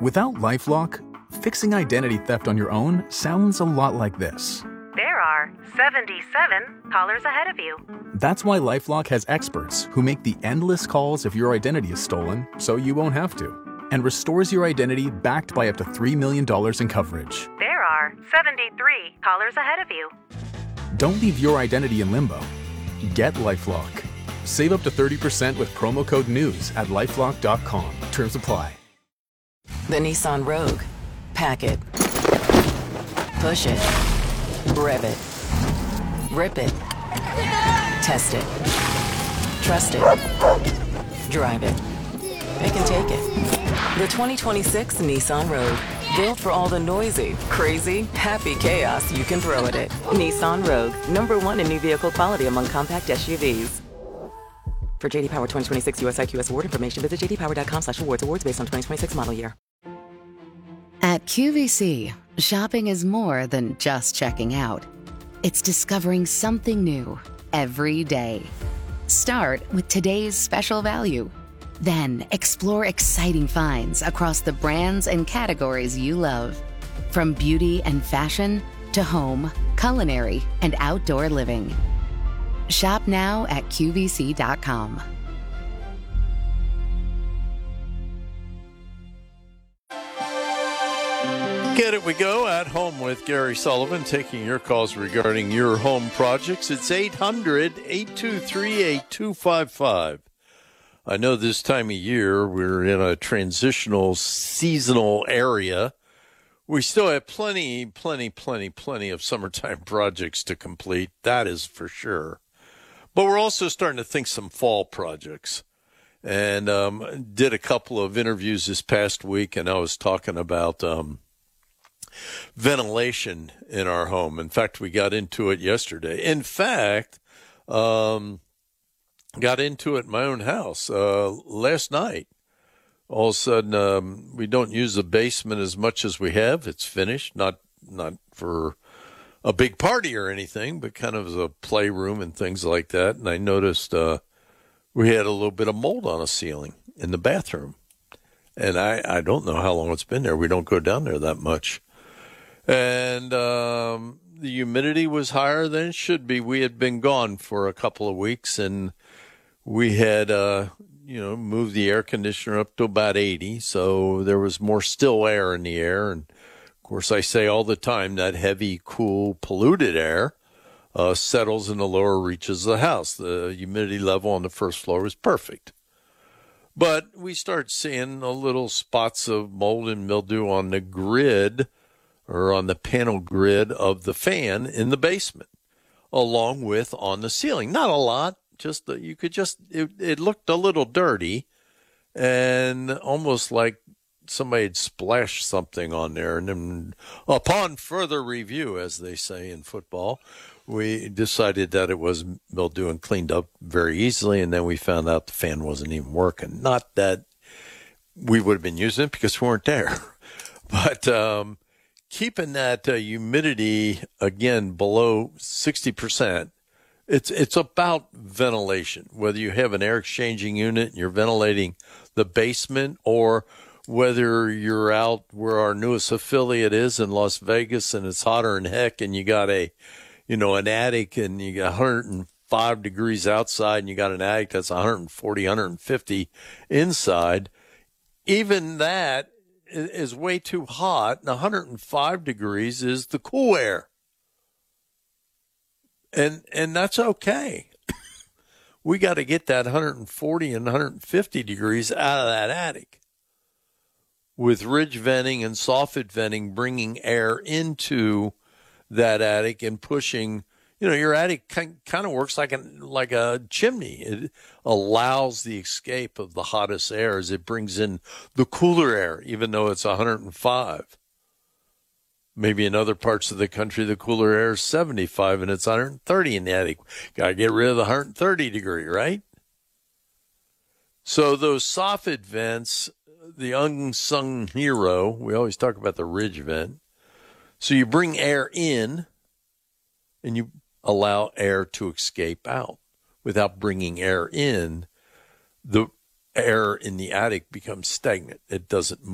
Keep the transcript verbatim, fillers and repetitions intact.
Without LifeLock, fixing identity theft on your own sounds a lot like this. There are seventy-seven callers ahead of you. That's why LifeLock has experts who make the endless calls if your identity is stolen, so you won't have to, and restores your identity backed by up to three million dollars in coverage. There are seventy-three callers ahead of you. Don't leave your identity in limbo. Get LifeLock. Save up to thirty percent with promo code NEWS at lifelock dot com. Terms apply. The Nissan Rogue. Pack it. Push it. Rev it. Rip it. Test it. Trust it. Drive it. It can take it. The twenty twenty-six Nissan Rogue. Built for all the noisy, crazy, happy chaos you can throw at it. Nissan Rogue. Number one in new vehicle quality among compact S U Vs. For J D Power twenty twenty-six U S I Q S award information, visit j d power dot com slash awards. Awards based on twenty twenty-six model year. At Q V C, shopping is more than just checking out. It's discovering something new every day. Start with today's special value. Then explore exciting finds across the brands and categories you love. From beauty and fashion to home, culinary, and outdoor living. Shop now at Q V C dot com. Get it, we go at home with Gary Sullivan, taking your calls regarding your home projects. It's eight hundred, eight two three, eight two five five. I know this time of year we're in a transitional seasonal area. We still have plenty, plenty, plenty, plenty of summertime projects to complete. That is for sure. But we're also starting to think some fall projects. And um, did a couple of interviews this past week, and I was talking about um, ventilation in our home. In fact, we got into it yesterday. In fact, um, got into it in my own house uh, last night. All of a sudden, um, we don't use the basement as much as we have. It's finished, not not for a big party or anything, but kind of as a playroom and things like that. And I noticed uh, we had a little bit of mold on a ceiling in the bathroom. And I, I don't know how long it's been there. We don't go down there that much. And um, the humidity was higher than it should be. We had been gone for a couple of weeks, and we had, uh, you know, moved the air conditioner up to about eighty. So there was more still air in the air. And, of course, I say all the time that heavy, cool, polluted air uh, settles in the lower reaches of the house. The humidity level on the first floor was perfect. But we start seeing a little spots of mold and mildew on the grid or on the panel grid of the fan in the basement, along with on the ceiling. Not a lot, just that you could just, it, it looked a little dirty and almost like somebody had splashed something on there. And then upon further review, as they say in football, we decided that it was mildew and cleaned up very easily. And then we found out the fan wasn't even working. Not that we would have been using it because we weren't there, but, um, keeping that uh, humidity, again, below sixty percent, it's it's about ventilation. Whether you have an air exchanging unit and you're ventilating the basement, or whether you're out where our newest affiliate is in Las Vegas and it's hotter than heck and you got a, you know, an attic and you got one hundred five degrees outside and you got an attic that's one hundred forty, one hundred fifty inside, even that is way too hot, and one hundred five degrees is the cool air. And and that's okay. We got to get that one hundred forty and one hundred fifty degrees out of that attic. With ridge venting and soffit venting bringing air into that attic and pushing, you know, your attic kind of works like a, like a chimney. It allows the escape of the hottest air as it brings in the cooler air, even though it's one hundred five. Maybe in other parts of the country, the cooler air is seventy-five and it's one hundred thirty in the attic. Got to get rid of the one hundred thirty degree, right? So those soffit vents, the unsung hero, we always talk about the ridge vent. So you bring air in and you allow air to escape out. Without bringing air in, the air in the attic becomes stagnant. It doesn't move.